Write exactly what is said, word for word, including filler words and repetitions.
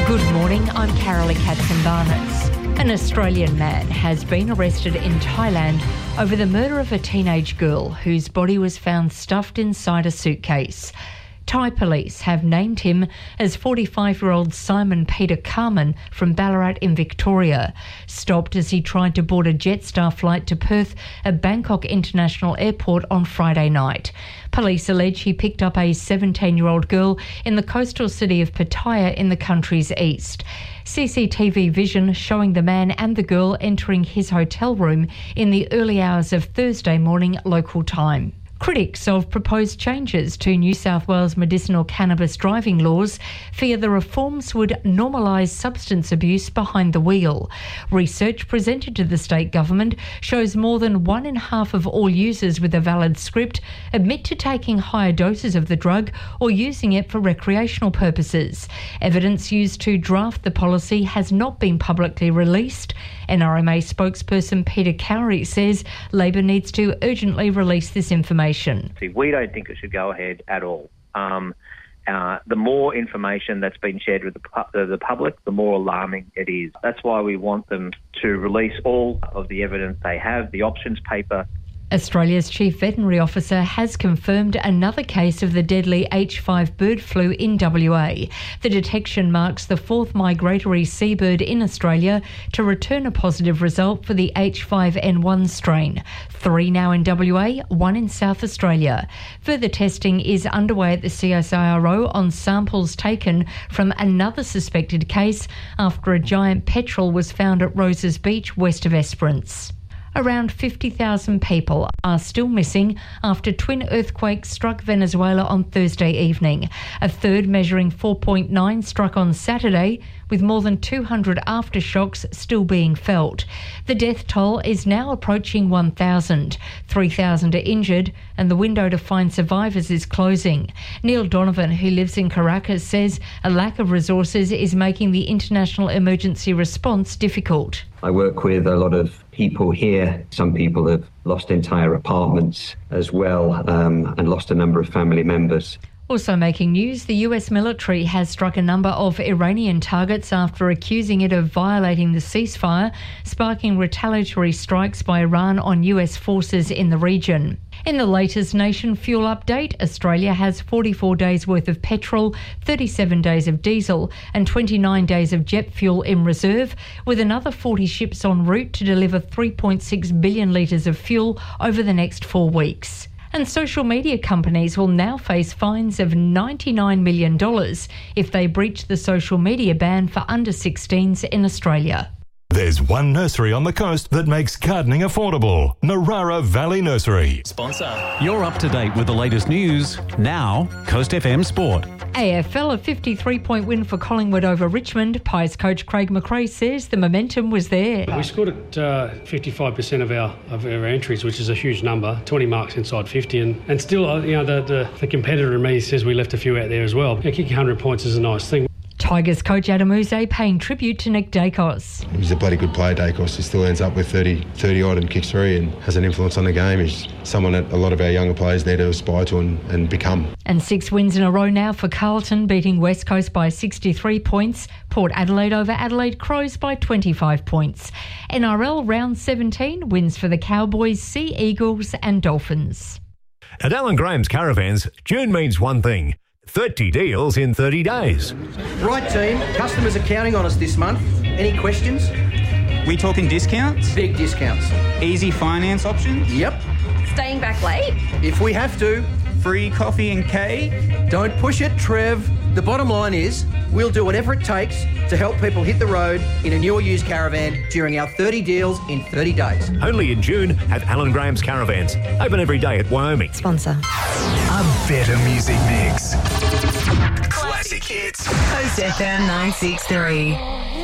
Good morning, I'm Carolee Katzenbarnets. An Australian man has been arrested in Thailand over the murder of a teenage girl whose body was found stuffed inside a suitcase. Thai police have named him as forty-five-year-old Simon Peter Carman from Ballarat in Victoria, stopped as he tried to board a Jetstar flight to Perth at Bangkok International Airport on Friday night. Police allege he picked up a seventeen-year-old girl in the coastal city of Pattaya in the country's east. C C T V vision showing the man and the girl entering his hotel room in the early hours of Thursday morning local time. Critics of proposed changes to New South Wales medicinal cannabis driving laws fear the reforms would normalise substance abuse behind the wheel. Research presented to the state government shows more than one in half of all users with a valid script admit to taking higher doses of the drug or using it for recreational purposes. Evidence used to draft the policy has not been publicly released. N R M A spokesperson Peter Cowrie says Labor needs to urgently release this information. We don't think it should go ahead at all. Um, uh, the more information that's been shared with the, pu- the public, the more alarming it is. That's why we want them to release all of the evidence they have, the options paper. Australia's Chief Veterinary Officer has confirmed another case of the deadly H five bird flu in W A. The detection marks the fourth migratory seabird in Australia to return a positive result for the H five N one strain. Three now in W A, one in South Australia. Further testing is underway at the C S I R O on samples taken from another suspected case after a giant petrel was found at Roses Beach, west of Esperance. Around fifty thousand people are still missing after twin earthquakes struck Venezuela on Thursday evening. A third, measuring four point nine, struck on Saturday, with more than two hundred aftershocks still being felt. The death toll is now approaching one thousand. three thousand are injured, and the window to find survivors is closing. Neil Donovan, who lives in Caracas, says a lack of resources is making the international emergency response difficult. I work with a lot of people here. Some people have lost entire apartments as well, um, and lost a number of family members. Also making news, the U S military has struck a number of Iranian targets after accusing it of violating the ceasefire, sparking retaliatory strikes by Iran on U S forces in the region. In the latest Nation fuel update, Australia has forty-four days worth of petrol, thirty-seven days of diesel and twenty-nine days of jet fuel in reserve, with another forty ships en route to deliver three point six billion litres of fuel over the next four weeks. And social media companies will now face fines of ninety-nine million dollars if they breach the social media ban for under sixteens in Australia. There's one nursery on the coast that makes gardening affordable. Narara Valley Nursery. Sponsor. You're up to date with the latest news. Now, Coast F M Sport. A F L, a fifty-three point win for Collingwood over Richmond. Pies coach Craig McRae says the momentum was there. We scored at uh, fifty-five percent of our of our entries, which is a huge number, twenty marks inside fifty. And, and still, uh, you know, the, the, the competitor in me says we left a few out there as well. Yeah, kicking one hundred points is a nice thing. Tigers coach Adam Uze paying tribute to Nick Dacos. He's a bloody good player, Dacos. He still ends up with thirty, thirty odd and kicks three and has an influence on the game. He's someone that a lot of our younger players need to aspire to and, and become. And six wins in a row now for Carlton, beating West Coast by sixty-three points. Port Adelaide over Adelaide Crows by twenty-five points. N R L round seventeen, wins for the Cowboys, Sea Eagles and Dolphins. At Alan Graham's Caravans, June means one thing. thirty deals in thirty days. Right, team. Customers are counting on us this month. Any questions? We talking discounts? Big discounts. Easy finance options? Yep. Staying back late? If we have to. Free coffee and cake? Don't push it, Trev. The bottom line is we'll do whatever it takes to help people hit the road in a new or used caravan during our thirty deals in thirty days. Only in June at Alan Graham's Caravans. Open every day at Wyoming. Sponsor. A better music mix. Classic hits. Coast F M nine six three.